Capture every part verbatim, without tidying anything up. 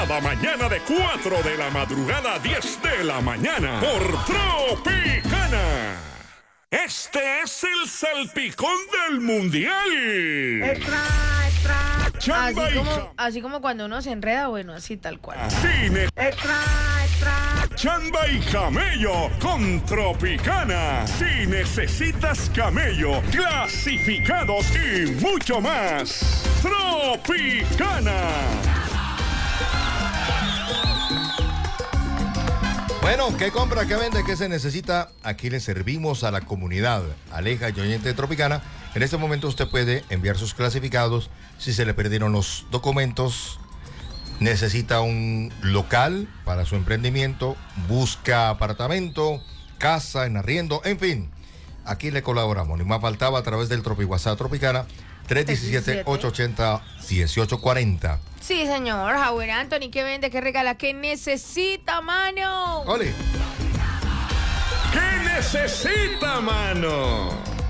Cada mañana de cuatro de la madrugada a diez de la mañana por Tropicana. Este es el salpicón del mundial. Extra, extra. Así como, así como cuando uno se enreda, bueno, así tal cual. Cine. Extra, extra. Chamba y camello con Tropicana. Si necesitas camello, clasificados y mucho más. Tropicana. Bueno, ¿qué compra, qué vende, qué se necesita? Aquí le servimos a la comunidad Aleja y oyente de Tropicana. En este momento usted puede enviar sus clasificados. Si se le perdieron los documentos, necesita un local para su emprendimiento, busca apartamento, casa en arriendo, en fin. Aquí le colaboramos. Ni más faltaba a través del Tropi WhatsApp Tropicana tres uno siete, ocho ocho cero, uno ocho cuatro cero. Sí, señor. Howard Anthony, ¿qué vende? ¿Qué regala? ¿Qué necesita, mano? ¡Ole! ¿Qué necesita, mano?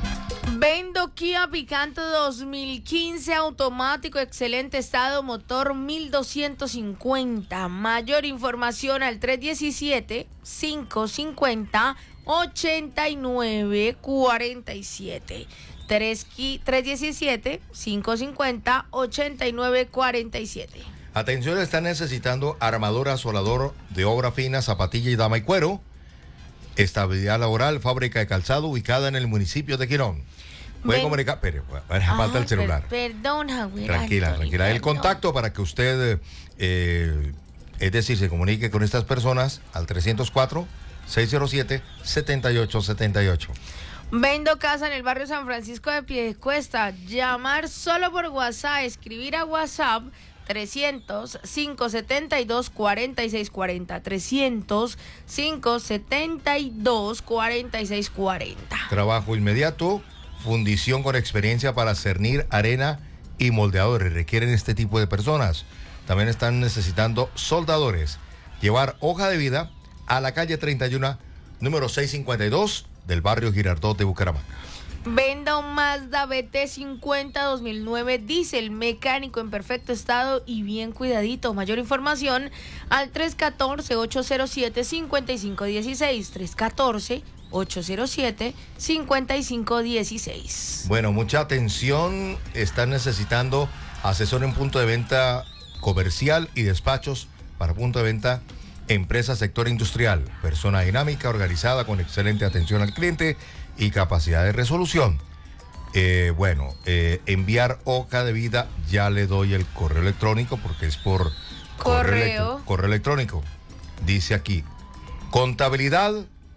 Vendo Kia Picanto dos mil quince automático, excelente estado, motor mil doscientos cincuenta. Mayor información al tres uno siete, cinco cinco cero, ocho nueve cuatro siete. tres uno siete, cinco cinco cero, ocho nueve cuatro siete. Atención, están necesitando armadora, soldador de obra fina, zapatilla y dama y cuero. Estabilidad laboral, fábrica de calzado ubicada en el municipio de Quirón. Puede Ven. comunicar, pero falta el celular. Per, perdón, Javier. Tranquila, Anthony, tranquila. El perdón. contacto para que usted, eh, es decir, se comunique con estas personas al trescientos cuatro, seiscientos siete, setenta y ocho setenta y ocho. Vendo casa en el barrio San Francisco de Piedecuesta. Llamar solo por WhatsApp, escribir a WhatsApp trescientos, cinco setenta y dos, cuarenta y seis cuarenta. trescientos, cinco setenta y dos, cuarenta y seis cuarenta. Trabajo inmediato, fundición con experiencia para cernir arena y moldeadores. Requieren este tipo de personas. También están necesitando soldadores. Llevar hoja de vida a la calle treinta y uno, número seiscientos cincuenta y dos del barrio Girardot de Bucaramanga. Venda un Mazda B T cincuenta dos mil nueve diésel mecánico en perfecto estado y bien cuidadito. Mayor información al tres uno cuatro, ocho cero siete, cinco cinco uno seis. tres uno cuatro, ocho cero siete, cinco cinco uno seis. Bueno, mucha atención. Están necesitando asesor en punto de venta comercial y despachos para punto de venta, empresa sector industrial, persona dinámica, organizada, con excelente atención al cliente y capacidad de resolución. Eh, bueno, eh, enviar hoja de vida, ya le doy el correo electrónico porque es por Correo. electro- correo electrónico. Dice aquí, contabilidad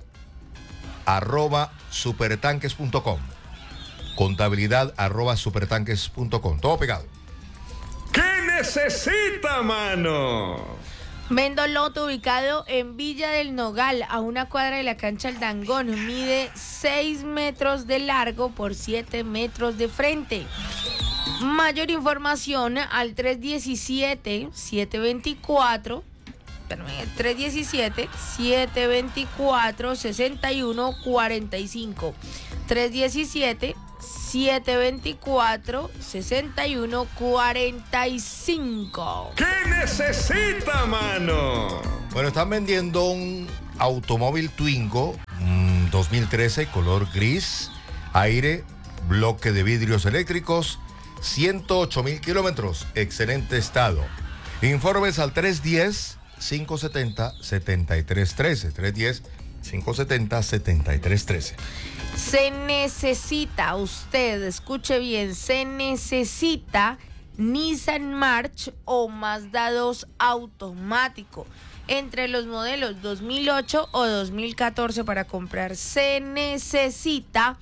arroba supertanques punto com. Contabilidad arroba supertanques punto com. Todo pegado. ¿Qué necesita, mano? Vendo loto ubicado en Villa del Nogal, a una cuadra de la cancha El Dangón. Mide seis metros de largo por siete metros de frente. Mayor información al tres uno siete, siete dos cuatro, perdón, tres uno siete, siete dos cuatro, seis uno cuatro cinco. tres uno siete, siete dos cuatro, seis uno cuatro cinco. ¿Qué necesita, mano? Bueno, están vendiendo un automóvil Twingo mm, dos mil trece, color gris, aire, bloque de vidrios eléctricos, ciento ocho mil kilómetros, excelente estado. Informes al tres uno cero, cinco siete cero, siete tres uno tres, tres uno cero, cinco siete cero, siete tres uno tres. Se necesita, usted, escuche bien, se necesita Nissan March o Mazda dos automático entre los modelos dos mil ocho o dos mil catorce para comprar. Se necesita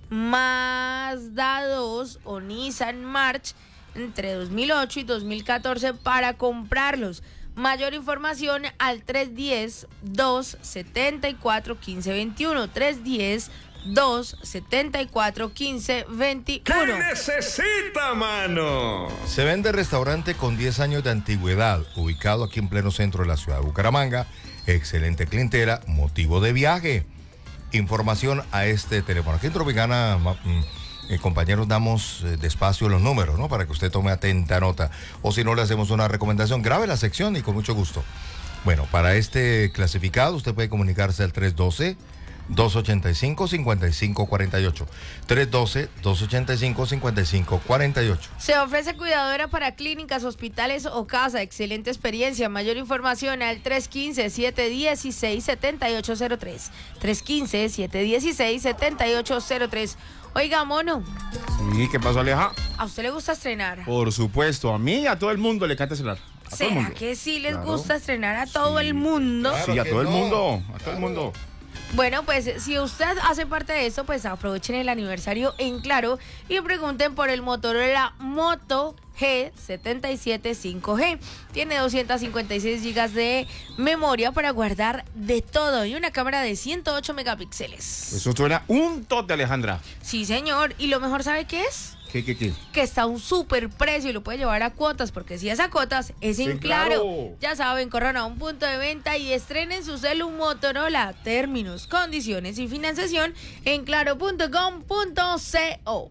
Mazda dos o Nissan March entre dos mil ocho y dos mil catorce para comprarlos. Mayor información al tres uno cero, dos siete cuatro, uno cinco dos uno. tres uno cero, dos siete cuatro, uno cinco dos uno. ¿Qué necesita, mano? Se vende restaurante con diez años de antigüedad, ubicado aquí en pleno centro de la ciudad de Bucaramanga. Excelente clientela, motivo de viaje. Información a este teléfono. Aquí en Tropicana eh, compañeros, damos eh, despacio los números, ¿no? Para que usted tome atenta nota. O si no, le hacemos una recomendación. Grabe la sección y con mucho gusto. Bueno, para este clasificado, usted puede comunicarse al tres uno dos, dos ocho cinco, cinco cinco cuatro ocho. tres uno dos, dos ocho cinco, cinco cinco cuatro ocho. Se ofrece cuidadora para clínicas, hospitales o casa. Excelente experiencia. Mayor información al tres uno cinco, siete uno seis, siete ocho cero tres. tres uno cinco, siete uno seis, siete ocho cero tres. Oiga, mono. Sí, ¿qué pasó, Aleja? ¿A usted le gusta estrenar? Por supuesto, a mí y a todo el mundo le encanta estrenar. A todo el ¿Será mundo. que sí les Claro. gusta estrenar a todo el mundo? Claro Sí, a que todo el no. mundo, a todo el mundo. Bueno, pues si usted hace parte de esto, pues aprovechen el aniversario en Claro y pregunten por el Motorola Moto G setenta y siete cinco G. Tiene doscientos cincuenta y seis gigas de memoria para guardar de todo y una cámara de ciento ocho megapíxeles. Eso suena un tote, Alejandra. Sí, señor. Y lo mejor, ¿sabe qué es? ¿Qué, qué, qué? Que está a un super precio y lo puede llevar a cuotas, porque si es a cuotas, es en Sí, Claro. claro. Ya saben, corran a un punto de venta y estrenen su celu Motorola. Términos, condiciones y financiación en claro punto com punto co.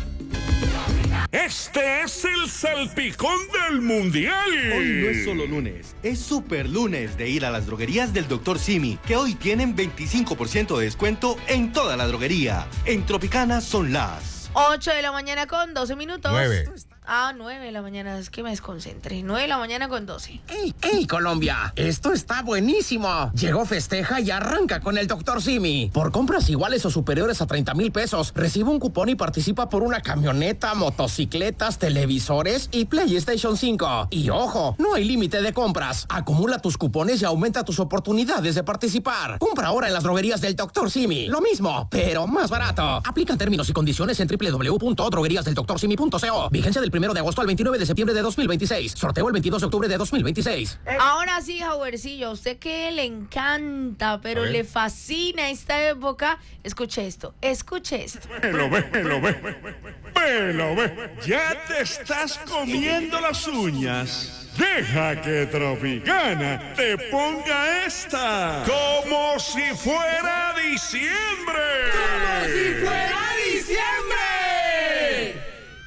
Este es el salpicón del mundial. Hoy no es solo lunes, es super lunes de ir a las droguerías del doctor Simi, que hoy tienen veinticinco por ciento de descuento en toda la droguería. En Tropicana son las ocho de la mañana con doce minutos. Nueve. Ah, nueve de la mañana, es que me desconcentré. nueve de la mañana con doce. ¡Ey, ey, Colombia! Esto está buenísimo. Llegó, festeja y arranca con el doctor Simi. Por compras iguales o superiores a treinta mil pesos, recibe un cupón y participa por una camioneta, motocicletas, televisores y PlayStation cinco. Y ojo, no hay límite de compras. Acumula tus cupones y aumenta tus oportunidades de participar. Compra ahora en las droguerías del doctor Simi. Lo mismo, pero más barato. Aplican términos y condiciones en doble u doble u doble u punto droguerías del doctor simi punto co. Vigencia del primero de agosto al veintinueve de septiembre de dos mil veintiséis. Sorteo el veintidós de octubre de dos mil veintiséis. Ahora sí, Jauercillo, a usted que le encanta, pero A ver. le fascina esta época, escuche esto, escuche esto. Velo, velo, ve. Velo, ve. Ya te estás comiendo las uñas. Deja que Tropicana te ponga esta. Como si fuera diciembre. Como si fuera diciembre.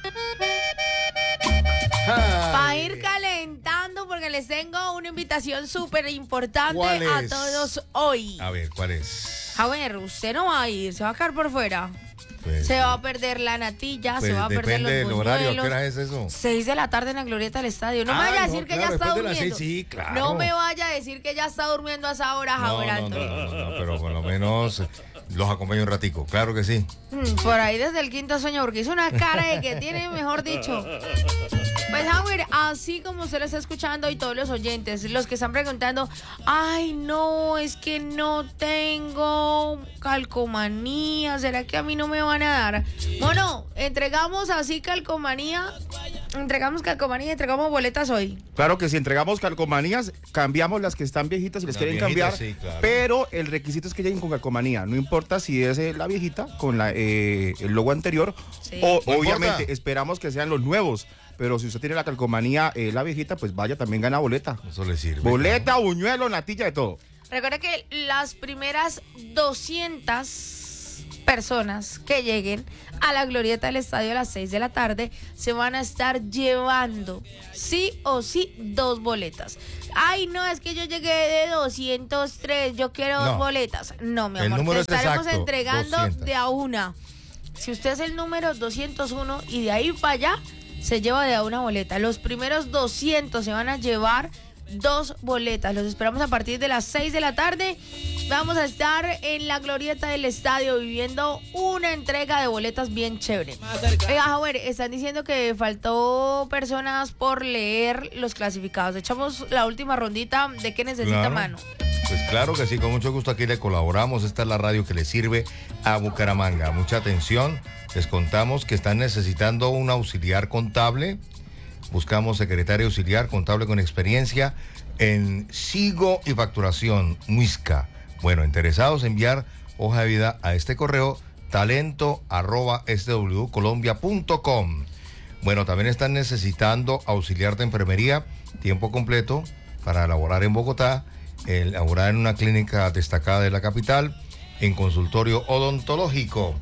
Para ir calentando, porque les tengo una invitación súper importante ¿Cuál a es? todos hoy. A ver, ¿cuál es? A ver, usted no va a ir, se va a quedar por fuera. Pues, Se va a perder la natilla, pues se va a perder depende los del horario. ¿A qué buñuelos. hora es eso? Seis de la tarde en la glorieta del estadio. No me Ah, vaya a no, decir que claro, ya está después de las durmiendo. seis, sí, claro. No me vaya a decir que ya está durmiendo a esa hora, No, Javier no, no, Antonio. no, no, no, pero por lo menos los acompaño un ratico. Claro que sí. Mm, Por ahí desde el quinto sueño, porque hizo una cara de que tiene, mejor dicho. Pues, Howard, así como usted lo está escuchando y todos los oyentes, los que están preguntando, ay, no, es que no tengo calcomanía, ¿será que a mí no me van a dar? Bueno, entregamos así calcomanía, entregamos calcomanía, entregamos boletas hoy. Claro que si entregamos calcomanías, cambiamos las que están viejitas si les Las quieren viejitas, cambiar. sí, claro. Pero el requisito es que lleguen con calcomanía. No importa si es eh, la viejita con la, eh, el logo anterior Sí. o No obviamente importa. esperamos que sean los nuevos. Pero si usted tiene la calcomanía, eh, la viejita, pues vaya, también gana boleta. Eso le sirve. Boleta, buñuelo, natilla, de todo. Recuerda que las primeras doscientas personas que lleguen a la glorieta del estadio a las seis de la tarde se van a estar llevando sí o sí dos boletas. Ay, no, es que yo llegué de doscientos tres, yo quiero No. dos boletas. No, mi El amor, número te es estaremos exacto, entregando doscientos. de a una. Si usted es el número doscientos uno y de ahí para allá se lleva de a una boleta. Los primeros doscientos se van a llevar dos boletas. Los esperamos a partir de las seis de la tarde. Vamos a estar en la glorieta del estadio viviendo una entrega de boletas bien chévere. Oiga, Howard, están diciendo que faltó personas por leer los clasificados. Echamos la última rondita de qué necesita Claro. mano. Pues claro que sí, con mucho gusto aquí le colaboramos. Esta es la radio que le sirve a Bucaramanga. Mucha atención. Les contamos que están necesitando un auxiliar contable. Buscamos secretario auxiliar contable con experiencia en Sigo y Facturación, Muisca. Bueno, interesados, enviar hoja de vida a este correo talento arroba s w colombia punto com. Bueno, también están necesitando auxiliar de enfermería, tiempo completo, para laborar en Bogotá, eh, laborar en una clínica destacada de la capital, en consultorio odontológico.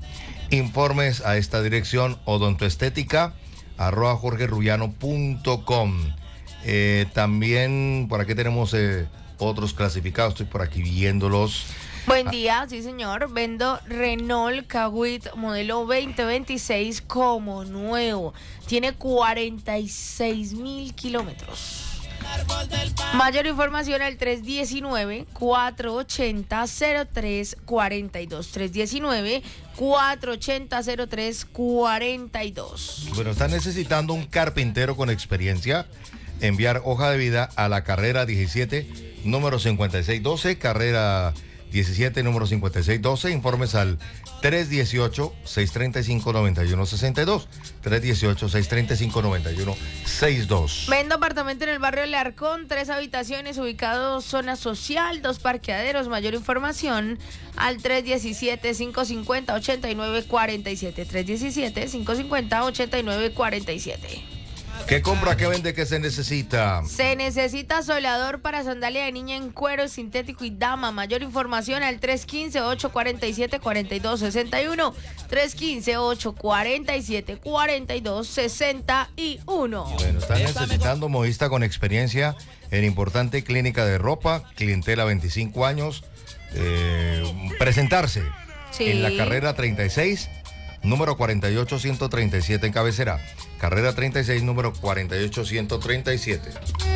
Informes a esta dirección odontoestética arroba jorgerubiano punto com. Eh, también por aquí tenemos eh, otros clasificados, estoy por aquí viéndolos. Buen día, sí señor, vendo Renault Kawit modelo veinte veintiséis como nuevo, tiene cuarenta y seis mil kilómetros. Mayor información al tres diecinueve, cuatrocientos ochenta, cero tres cuarenta y dos. tres diecinueve, cuatrocientos ochenta, cero tres cuarenta y dos. Bueno, está necesitando un carpintero con experiencia. Enviar hoja de vida a la carrera diecisiete, número cincuenta y seis doce, carrera diecisiete, número cincuenta y seis doce. Informes al tres dieciocho, seiscientos treinta y cinco, noventa y uno sesenta y dos. tres dieciocho, seiscientos treinta y cinco, noventa y uno sesenta y dos. Vendo apartamento en el barrio Learcón, tres habitaciones, ubicado zona social, dos parqueaderos. Mayor información al tres diecisiete, cinco cincuenta, ochenta y nueve cuarenta y siete. tres diecisiete, cinco cincuenta, ochenta y nueve cuarenta y siete. ¿Qué compra, qué vende, qué se necesita? Se necesita soleador para sandalia de niña en cuero sintético y dama. Mayor información al tres quince, ocho cuarenta y siete, cuarenta y dos sesenta y uno. tres quince, ocho cuarenta y siete, cuarenta y dos sesenta y uno. Bueno, están necesitando modista con experiencia en importante clínica de ropa, clientela veinticinco años, eh, presentarse Sí. en la carrera treinta y seis, número cuarenta y ocho, ciento treinta y siete en cabecera. Carrera treinta y seis, número cuarenta y ocho, ciento treinta y siete.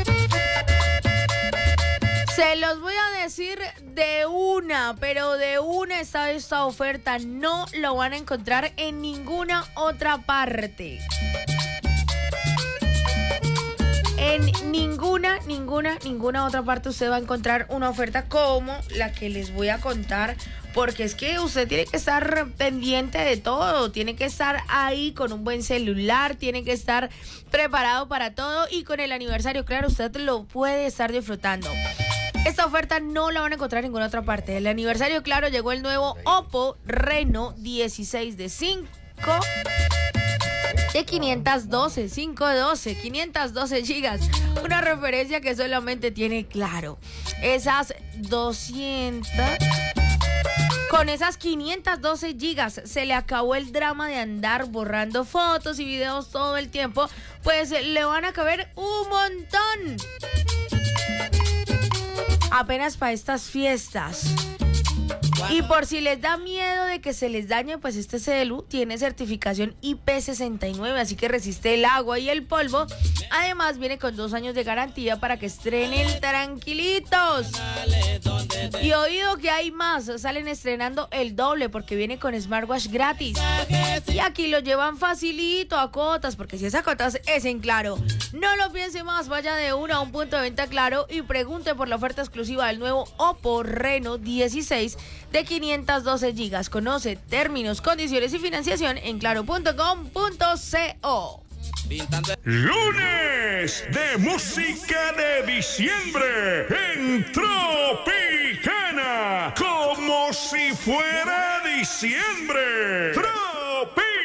Se los voy a decir de una, pero de una está esta oferta. No lo van a encontrar en ninguna otra parte. En ninguna, ninguna, ninguna otra parte usted va a encontrar una oferta como la que les voy a contar, porque es que usted tiene que estar pendiente de todo, tiene que estar ahí con un buen celular, tiene que estar preparado para todo y con el aniversario, claro, usted lo puede estar disfrutando. Esta oferta no la van a encontrar en ninguna otra parte. El aniversario, claro, llegó el nuevo Oppo Reno dieciséis de cinco... de quinientos doce, quinientos doce, quinientos doce gigas. Una referencia que solamente tiene, claro, esas doscientos. Con esas quinientos doce gigas se le acabó el drama de andar borrando fotos y videos todo el tiempo, pues le van a caber un montón. Apenas para estas fiestas. Y por si les da miedo de que se les dañe, pues este celu tiene certificación I P sesenta y nueve, así que resiste el agua y el polvo. Además viene con dos años de garantía para que estrenen tranquilitos. Y oído que hay más, salen estrenando el doble porque viene con smartwatch gratis. Y aquí lo llevan facilito a Cotas, porque si es a Cotas es en Claro. No lo piense más, vaya de una a un punto de venta Claro y pregunte por la oferta exclusiva del nuevo Oppo Reno dieciséis de quinientos doce gigas. Conoce términos, condiciones y financiación en claro punto com punto co. Lunes de música de diciembre en Tropicana, como si fuera diciembre.